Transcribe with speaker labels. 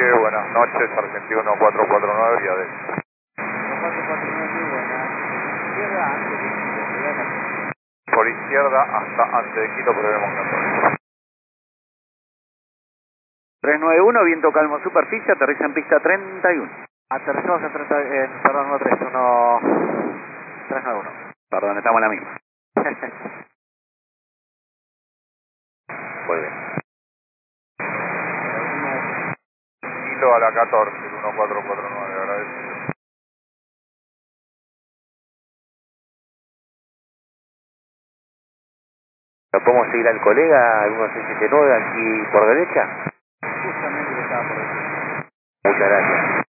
Speaker 1: despegue, buenas noches, Argentino 1449, vía de...
Speaker 2: 1449, muy buena. Izquierda antes de Quito,
Speaker 1: Por izquierda hasta antes de Quito, prevemos 14.
Speaker 3: 391, viento calmo superficie, aterriza en pista 31.
Speaker 2: aterrizamos en 30, perdón, no 31, 391.
Speaker 3: Perdón, estamos en la misma. Muy bien.
Speaker 1: Quito a la 14, 1449, agradecido.
Speaker 3: ¿Podemos seguir al colega, 1679, aquí por derecha?
Speaker 2: Justamente le estaba por decir.
Speaker 3: Muchas gracias.